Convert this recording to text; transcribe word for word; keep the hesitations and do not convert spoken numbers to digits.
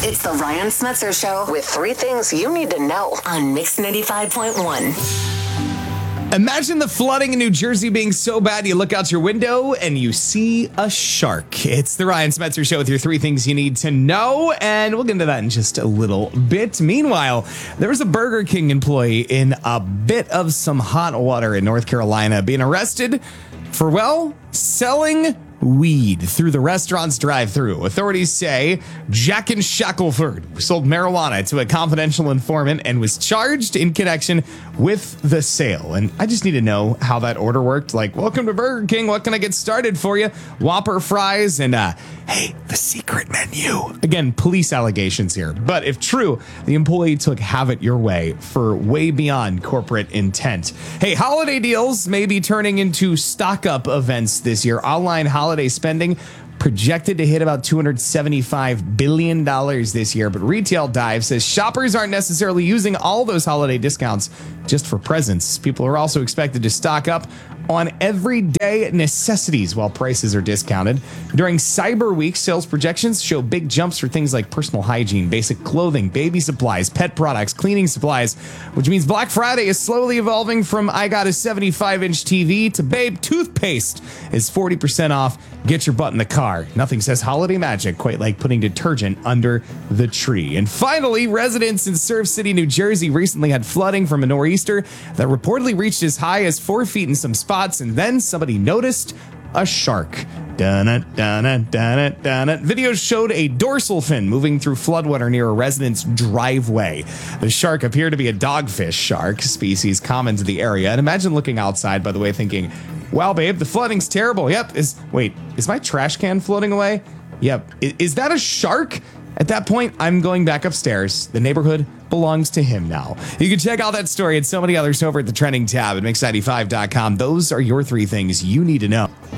It's the Ryan Smetzer Show with three things you need to know on Mix ninety-five point one. Imagine the flooding in New Jersey being so bad you look out your window and you see a shark. It's the Ryan Smetzer Show with your three things you need to know, and we'll get into that in just a little bit. Meanwhile, there was a Burger King employee in a bit of some hot water in North Carolina being arrested for, well, selling weed through the restaurant's drive-thru. Authorities say Jack and Shackelford sold marijuana to a confidential informant and was charged in connection with the sale. And I just need to know how that order worked. Like, welcome to Burger King. What can I get started for you? Whopper fries and, uh, hey, the secret menu. Again, police allegations here. But if true, the employee took have it your way for way beyond corporate intent. Hey, holiday deals may be turning into stock-up events this year. Online holiday Holiday spending projected to hit about two hundred seventy-five billion dollars this year, but Retail Dive says shoppers aren't necessarily using all those holiday discounts just for presents. People are also expected to stock up on everyday necessities while prices are discounted. During Cyber Week, sales projections show big jumps for things like personal hygiene, basic clothing, baby supplies, pet products, cleaning supplies, which means Black Friday is slowly evolving from I got a seventy-five inch T V to babe, toothpaste is forty percent off. Get your butt in the car. Nothing says holiday magic quite like putting detergent under the tree. And finally, residents in Surf City, New Jersey recently had flooding from a nor'easter that reportedly reached as high as four feet in some spots, and then somebody noticed a shark. Dun-na, dun-na, dun-na, dun-na. Videos showed a dorsal fin moving through floodwater near a resident's driveway. The shark appeared to be a dogfish shark, species common to the area. And imagine looking outside, by the way, thinking, wow, babe, the flooding's terrible. Yep. Is wait, is my trash can floating away? Yep. Is, is that a shark? At that point, I'm going back upstairs. The neighborhood belongs to him now. You can check out that story and so many others over at the trending tab at mix ninety-five dot com. Those are your three things you need to know.